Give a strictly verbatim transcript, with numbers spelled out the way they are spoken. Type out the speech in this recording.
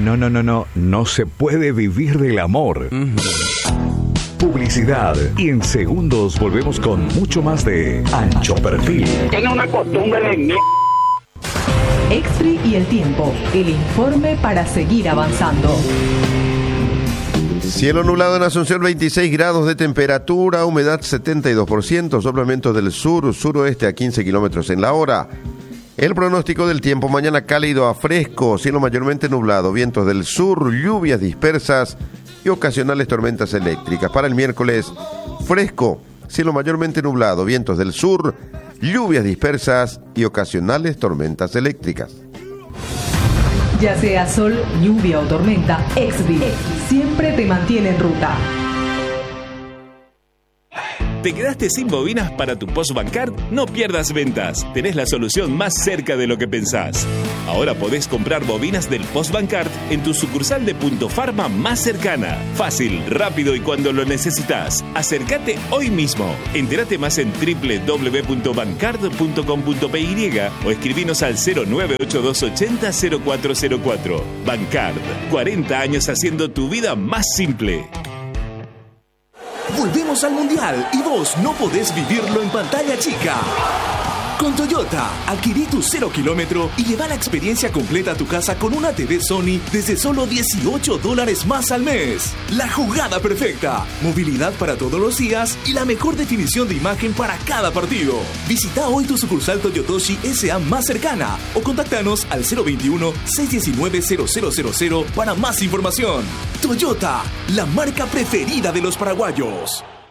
no, no, no, no, no se puede vivir del amor. Publicidad. Y en segundos volvemos con mucho más de Ancho Perfil. Tiene una costumbre de mierda. Extri y el tiempo. El informe para seguir avanzando. Cielo nublado en Asunción, veintiséis grados de temperatura, humedad setenta y dos por ciento, soplamientos del sur, suroeste a quince kilómetros en la hora. El pronóstico del tiempo: mañana cálido a fresco, cielo mayormente nublado, vientos del sur, lluvias dispersas y ocasionales tormentas eléctricas. Para el miércoles, fresco, cielo mayormente nublado, vientos del sur, lluvias dispersas y ocasionales tormentas eléctricas. Ya sea sol, lluvia o tormenta, Exvi siempre te mantiene en ruta. ¿Te quedaste sin bobinas para tu Postbancard? No pierdas ventas. Tenés la solución más cerca de lo que pensás. Ahora podés comprar bobinas del Postbancard en tu sucursal de Punto Farma más cercana. Fácil, rápido y cuando lo necesitas. Acércate hoy mismo. Entérate más en doble u doble u doble u punto bancard punto com punto p y o escribinos al cero nueve ocho dos ochenta cero cuatro cero cuatro. Bancard, cuarenta años haciendo tu vida más simple. Volvemos al Mundial y vos no podés vivirlo en pantalla chica. Con Toyota, adquirí tu cero kilómetro y lleva la experiencia completa a tu casa con una T V Sony desde solo dieciocho dólares más al mes. La jugada perfecta, movilidad para todos los días y la mejor definición de imagen para cada partido. Visita hoy tu sucursal Toyotoshi S A más cercana o contáctanos al cero veintiuno, seiscientos diecinueve, cero cero cero cero para más información. Toyota, la marca preferida de los paraguayos.